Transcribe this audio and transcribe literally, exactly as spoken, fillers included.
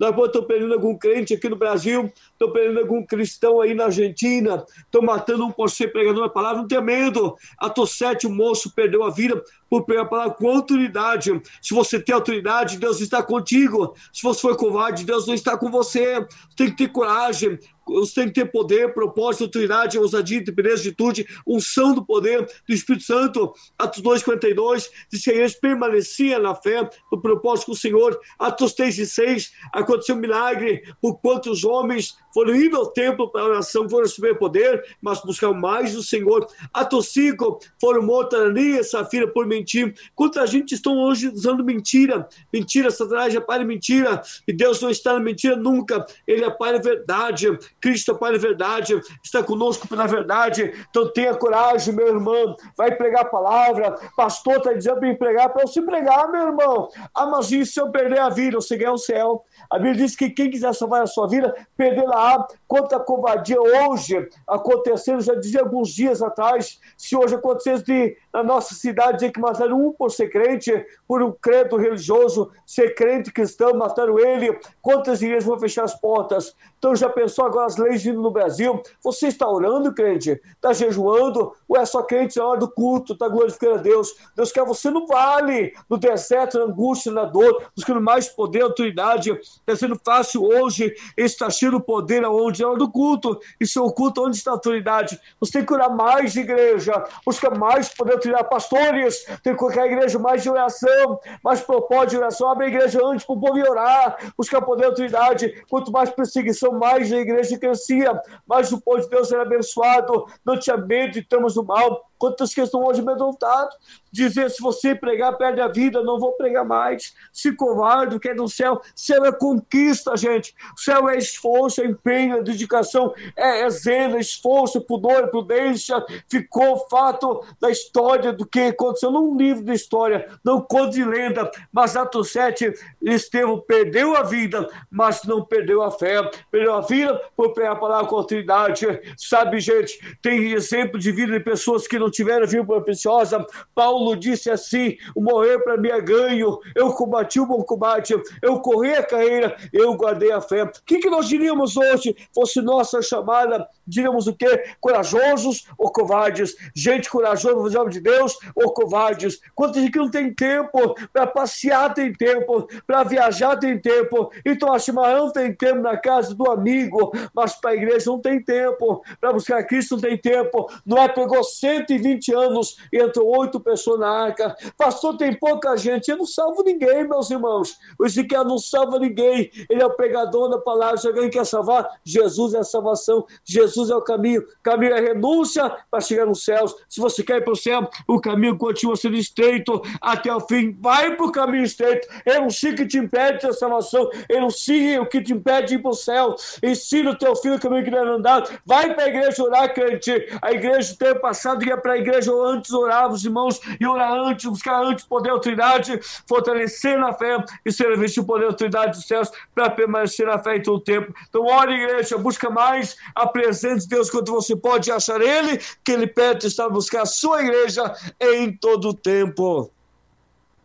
nós estamos perdendo algum crente aqui no Brasil, estão perdendo algum cristão aí na Argentina, estão matando um por ser pregador da palavra, não tenha medo. Atos sete, o moço perdeu a vida por pregar a palavra com autoridade. Se você tem autoridade, Deus está contigo. Se você for covarde, Deus não está com você. Você tem que ter coragem, você tem que ter poder, propósito, autoridade, ousadia, independência, atitude, unção do poder do Espírito Santo. Atos dois, quarenta e dois, diz que a igreja permanecia na fé, no propósito com o Senhor. Atos três e seis, aconteceu um milagre, por quantos homens foram indo ao templo para a oração, foram receber poder, mas buscaram mais do Senhor. Atos cinco, foram mortos Ananias e Safira por mentir. Quanta gente estão hoje usando mentira, mentira, Satanás é pai de mentira, e Deus não está na mentira nunca, Ele é pai da verdade, Cristo é pai da verdade, está conosco pela verdade. Então tenha coragem, meu irmão, vai pregar a palavra. Pastor está dizendo para pregar, para eu se pregar, meu irmão. Ah, mas e se eu perder a vida, eu ganhar o céu? A Bíblia diz que quem quiser salvar a sua vida, perderá. Quanta covardia hoje acontecendo, já dizia alguns dias atrás, se hoje acontecesse de, na nossa cidade, dizer que mataram um por ser crente, por um credo religioso, ser crente cristão, mataram ele, quantas igrejas vão fechar as portas? Então já pensou agora as leis vindo no Brasil? Você está orando, crente? Está jejuando? Ou é só crente na hora do culto? Está glorificando a Deus? Deus quer você no vale, no deserto, na angústia, na dor, buscando mais poder, autoridade. Está sendo fácil hoje, está cheio do poder aonde? Na hora do culto. E seu culto, onde está a autoridade? Você tem que orar mais de igreja, busca mais poder, autoridade. Pastores, tem que colocar a igreja mais de oração, mais propósito de oração. Abre a igreja antes para o povo orar, buscar poder, autoridade. Quanto mais perseguição, mais a igreja crescia, mais o povo de Deus era abençoado. Não tinha medo de termos do mal. Quantas que estão hoje amedrontados, dizer, se você pregar, perde a vida, não vou pregar mais, se covarde, quer no céu. Céu é conquista, gente. O céu é esforço, é empenho, é dedicação, é, é zelo, é esforço, pudor, prudência. Ficou fato da história do que aconteceu num livro de história, não conto de lenda, mas Atos sete, Estevão perdeu a vida, mas não perdeu a fé. Perdeu a vida por pregar a palavra com autoridade. Sabe, gente, tem exemplo de vida de pessoas que não tiveram vida preciosa. Paulo disse assim, o morrer para mim é ganho, eu combati o bom combate, eu corri a carreira, eu guardei a fé. O que, que nós diríamos hoje, fosse nossa chamada? Diríamos o quê? Corajosos ou covardes? Gente corajosa, no nome de Deus, ou covardes? Quantos de que não tem tempo para passear, tem tempo para viajar, tem tempo, então a chimarrão tem tempo na casa do amigo, mas para a igreja não tem tempo, para buscar Cristo não tem tempo. Noé pegou cento e vinte anos e entrou oito pessoas na arca. Pastor, tem pouca gente, eu não salvo ninguém, meus irmãos. O Ezequiel não salva ninguém, ele é o pregador da palavra. Se alguém quer salvar, Jesus é a salvação, Jesus é o caminho. O caminho é renúncia para chegar nos céus. Se você quer ir para o céu, o caminho continua sendo estreito até o fim. Vai para o caminho estreito. Eu não sei o que te impede de ter salvação, eu não sei o que te impede de ir para o céu. Ensina o teu filho o caminho que deve andar. Vai para a igreja orar, crente. A igreja do tempo passado ia para a igreja antes, orava os irmãos, e orar antes, buscar antes poder, autoridade, fortalecer na fé e ser revestido o poder, autoridade dos céus para permanecer na fé em todo o tempo. Então, ore, igreja, busca mais a presença de Deus quanto você pode achar Ele, que Ele pede estar buscar a sua igreja em todo o tempo.